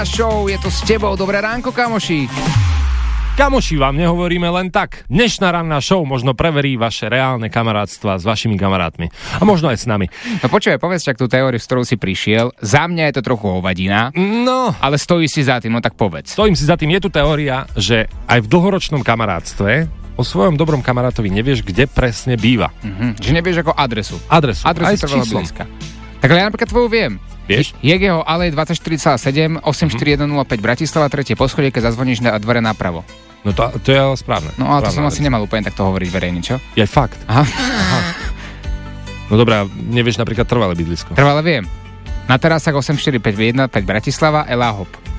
Show, je to s tebou. Dobré ránko, kamoši. Kamoši, vám nehovoríme len tak. Dnešná ranná show možno preverí vaše reálne kamarátstva s vašimi kamarátmi. A možno aj s nami. No počúvaj, povedz však tú teóriu, s ktorou si prišiel. Za mňa je to trochu hovadina. No. Ale stojí si za tým, no tak povedz. Stojím si za tým. Je tu teória, že aj v dlhoročnom kamarátstve o svojom dobrom kamarátovi nevieš, kde presne býva. Že nevieš ako adresu. Adresu Adresu aj s trvalo číslom. blízka. Tak ale ja napríklad tvoju viem. Vieš? Jegeho alej 24,7 84105 Bratislava, 3. poschodie, keď zazvoníš na dvere napravo. No to je ale správne. No ale to som Správna asi adresa. nemal úplne takto hovoriť verejne, čo? Je aj fakt. Aha. No dobré, nevieš napríklad trvalé bydlisko. Trvale viem. Na terasách 8451 5 Bratislava, Ela Hop.